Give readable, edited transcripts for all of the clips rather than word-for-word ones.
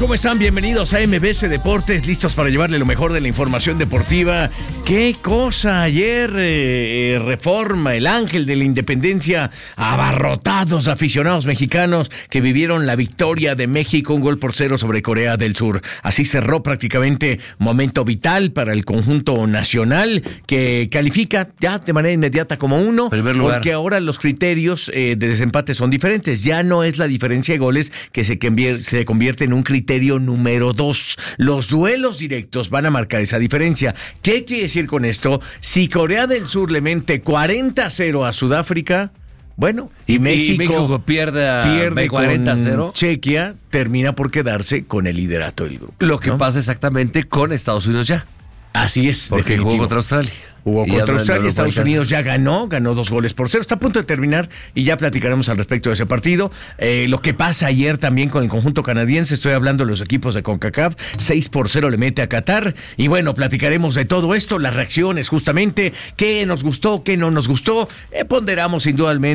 ¿Cómo están? Bienvenidos a MBS Deportes, listos para llevarle lo mejor de la información deportiva. ¡Qué cosa! Ayer Reforma, el ángel de la independencia, abarrotados aficionados mexicanos que vivieron la victoria de México, 1-0 sobre Corea del Sur. Así cerró prácticamente momento vital para el conjunto nacional, que califica ya de manera inmediata como uno, porque ahora los criterios de desempate son diferentes. Ya no es la diferencia de goles que se convierte en un criterio número 2. Los duelos directos van a marcar esa diferencia. ¿Qué quiere decir con esto? Si Corea del Sur le mete 40-0 a Sudáfrica, bueno, y México pierde 40-0 con Chequia, termina por quedarse con el liderato del grupo. Lo que pasa exactamente con Estados Unidos ya. Así es. Porque jugó contra Australia. Jugó contra Australia, Estados Unidos ya ganó 2-0. Está a punto de terminar y ya platicaremos al respecto de ese partido. Lo que pasa ayer también con el conjunto canadiense, estoy hablando de los equipos de CONCACAF, 6-0 le mete a Qatar. Y bueno, platicaremos de todo esto, las reacciones justamente, qué nos gustó, qué no nos gustó. Ponderamos sin duda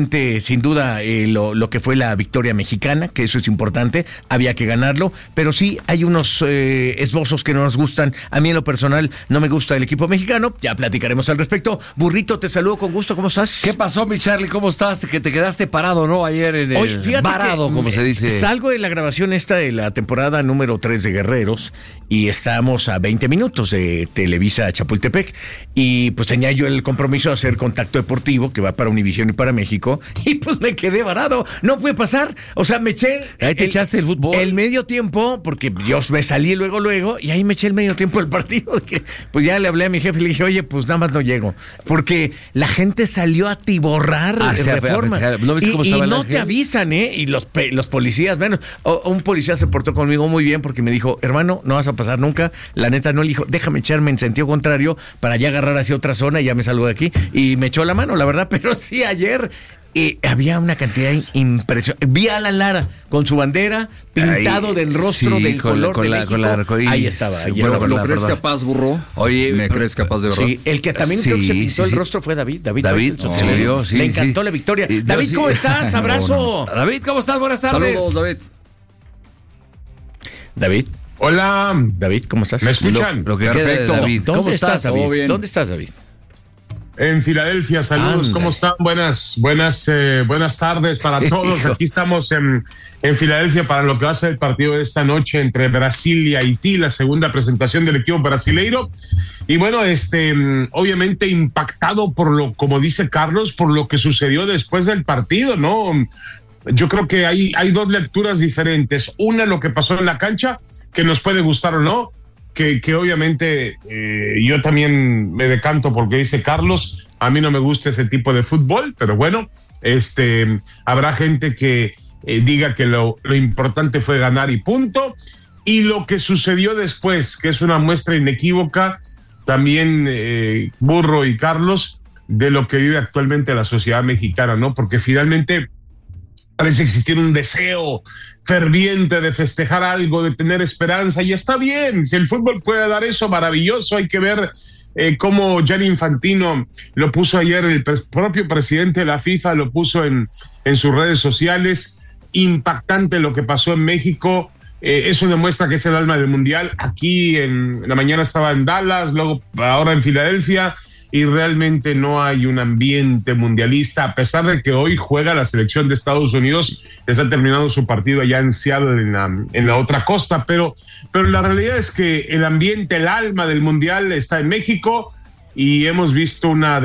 lo que fue la victoria mexicana, que eso es importante, había que ganarlo. Pero sí, hay unos esbozos que no nos gustan. A mí en lo personal no me gusta el equipo mexicano, ya platicaremos al respecto. Burrito, te saludo con gusto, ¿cómo estás? ¿Qué pasó, mi Charlie? ¿Cómo estás? Que te quedaste parado, ¿no? Ayer en el varado, como se dice. Salgo de la grabación esta de la temporada número 3 de Guerreros y estamos a 20 minutos de Televisa a Chapultepec y pues tenía yo el compromiso de hacer contacto deportivo que va para Univisión y para México y pues me quedé varado, no puede pasar, o sea, me eché ahí te echaste el fútbol, el medio tiempo, porque yo me salí luego y ahí me eché el medio tiempo del partido, pues ya le hablé a mi jefe y le dije, oye, pues nada más no llego, porque la gente salió a tiborrar Reforma. ¿No viste cómo estaba y no te avisan, y los policías, bueno, un policía se portó conmigo muy bien porque me dijo, hermano, no vas a pasar nunca, la neta no, le dijo, déjame echarme en sentido contrario para ya agarrar hacia otra zona y ya me salgo de aquí, y me echó la mano, la verdad, pero sí, ayer había una cantidad impresionante. Vi a Alan Lara con su bandera pintado del rostro, sí, del color de México. Ahí estaba. ¿Lo crees capaz, burro? Oye, ¿me crees capaz de verdad? Sí, el que también creo que se pintó el rostro fue David. Le encantó la victoria. David, ¿cómo estás? Abrazo. No. David, ¿cómo estás? Buenas tardes. Saludos, David. Hola. David, ¿cómo estás? ¿Me escuchan? Lo que perfecto. David. ¿Dónde estás, David? ¿Dónde estás, David? En Filadelfia, saludos, Ándale. ¿Cómo están? Buenas tardes para todos. Aquí estamos en Filadelfia para lo que va a ser el partido de esta noche entre Brasil y Haití, la segunda presentación del equipo brasileiro. Y bueno, obviamente impactado por como dice Carlos, por lo que sucedió después del partido, ¿no? Yo creo que hay dos lecturas diferentes. Una, lo que pasó en la cancha, que nos puede gustar o no, que obviamente yo también me decanto porque dice Carlos, a mí no me gusta ese tipo de fútbol, pero bueno, habrá gente que diga que lo importante fue ganar y punto, y lo que sucedió después, que es una muestra inequívoca, también Burro y Carlos, de lo que vive actualmente la sociedad mexicana, ¿no? Porque finalmente parece existir un deseo ferviente de festejar algo, de tener esperanza, y está bien. Si el fútbol puede dar eso, maravilloso. Hay que ver cómo Gianni Infantino lo puso ayer, el propio presidente de la FIFA lo puso en sus redes sociales. Impactante lo que pasó en México. Eso demuestra que es el alma del mundial. Aquí en la mañana estaba en Dallas, luego ahora en Filadelfia, y realmente no hay un ambiente mundialista, a pesar de que hoy juega la selección de Estados Unidos, está terminando su partido allá en Seattle, en la otra costa, pero la realidad es que el ambiente, el alma del mundial está en México, y hemos visto una